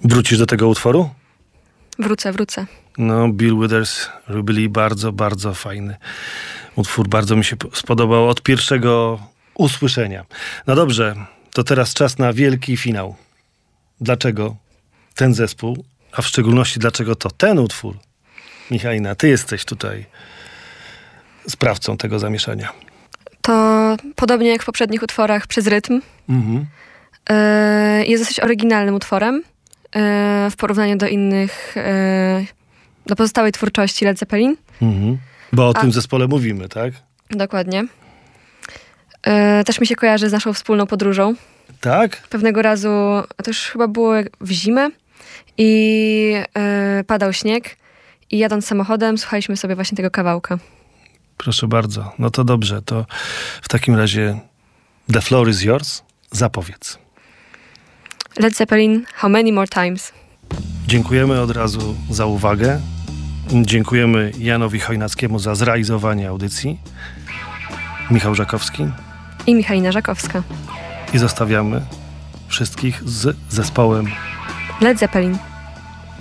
Wrócisz do tego utworu? Wrócę. No, Bill Withers robili bardzo, bardzo fajny utwór. Bardzo mi się spodobał od pierwszego usłyszenia. No dobrze, to teraz czas na wielki finał. Dlaczego ten zespół, a w szczególności dlaczego to ten utwór? Michaina, ty jesteś tutaj sprawcą tego zamieszania. To podobnie jak w poprzednich utworach Przez rytm. Jest dosyć oryginalnym utworem w porównaniu do innych, do pozostałej twórczości Led Zeppelin. Bo o tym zespole mówimy, tak? Dokładnie. Też mi się kojarzy z naszą wspólną podróżą. Tak? Pewnego razu, a to już chyba było w zimę i padał śnieg i jadąc samochodem słuchaliśmy sobie właśnie tego kawałka. Proszę bardzo. No to dobrze. To w takim razie The Floor is Yours. Zapowiedz. Led Zeppelin, How Many More Times. Dziękujemy od razu za uwagę. Dziękujemy Janowi Chojnackiemu za zrealizowanie audycji. Michał Żakowski. I Michalina Żakowska. I zostawiamy wszystkich z zespołem Led Zeppelin.